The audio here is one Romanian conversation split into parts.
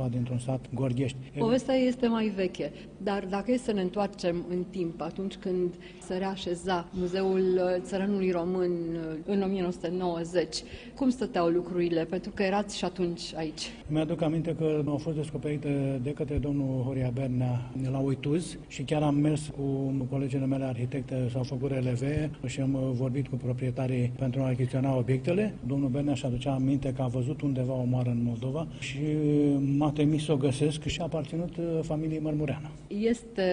undeva dintr-un sat gorghești. Povestea este mai veche, dar dacă e să ne întoarcem în timp, atunci când se reașeza Muzeul Țăranului Român în 1990, cum stăteau lucrurile? Pentru că erați și atunci aici. Mi-aduc aminte că au fost descoperite de către domnul Horia Bernea la Uituz și chiar am mers cu colegele mele arhitecte, s-au făcut releve și am vorbit cu proprietarii pentru a achiziționa obiectele. Domnul Bernea și aducea aminte că a văzut undeva o moară în Moldova și m-a trimis să o găsesc și a aparținut familiei Mărmureanu. Este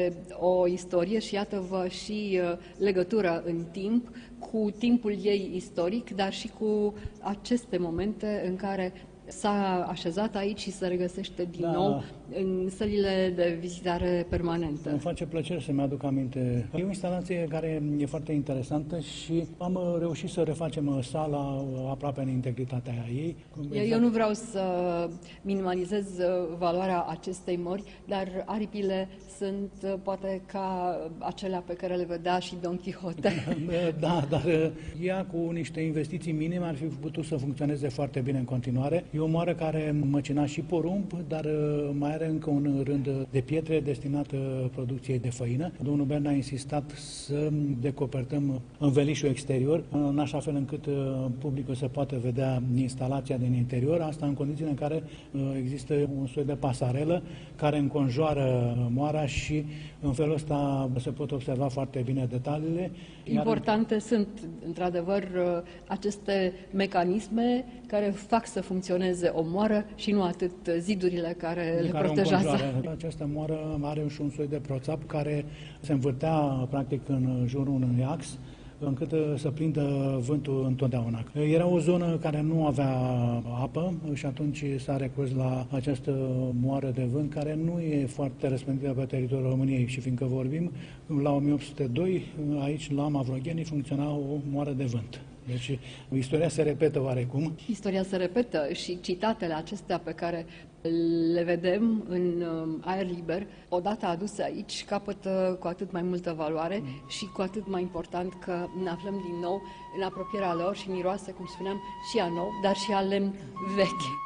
o istorie și iată-vă și legătură în timp cu timpul ei istoric, dar și cu aceste momente în care s-a așezat aici și se regăsește din nou în sălile de vizitare permanentă. Îmi face plăcere să-mi aduc aminte. E o instalație care e foarte interesantă și am reușit să refacem sala aproape în integritatea ei. Eu nu vreau să minimalizez valoarea acestei mori, dar aripile sunt poate ca acelea pe care le vedea și Don Quixote. Da, dar ea cu niște investiții minime ar fi putut să funcționeze foarte bine în continuare. E o moară care măcina și porumb, dar mai are încă un rând de pietre destinat producției de făină. Domnul Bernea a insistat să decopertăm învelișul exterior, în așa fel încât publicul să poată vedea instalația din interior, asta în condițiile în care există un soi de pasarelă care înconjoară moara și în felul ăsta se pot observa foarte bine detaliile. Importante sunt, într-adevăr, aceste mecanisme care fac să funcționeze o moară și nu atât zidurile care le protejează. Această moară are și un soi de proțap care se învârtea practic în jurul unui ax, încât să prindă vântul întotdeauna. Era o zonă care nu avea apă și atunci s-a recurs la această moară de vânt, care nu e foarte răspândită pe teritoriul României și fiindcă vorbim, la 1802, aici la Mavrogheni funcționa o moară de vânt. Deci istoria se repetă oarecum. Istoria se repetă și citatele acestea pe care le vedem în aer liber, odată aduse aici, capătă cu atât mai multă valoare și cu atât mai important că ne aflăm din nou în apropierea lor și miroase, cum spuneam, și a nou, dar și a lemn vechi.